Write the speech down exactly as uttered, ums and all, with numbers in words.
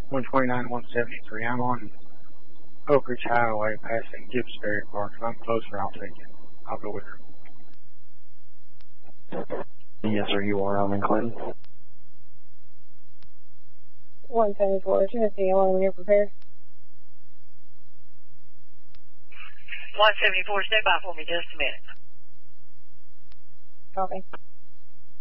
one twenty-nine, one seventy-three. I'm on Oak Ridge Highway passing Gibbsbury Park. If I'm closer, I'll take it. I'll go with her. Yes, sir, you are. I'm in Clinton. one seventy-four, Tennessee, how long when you're prepared? one seventy-four, stay by for me just a minute. Copy.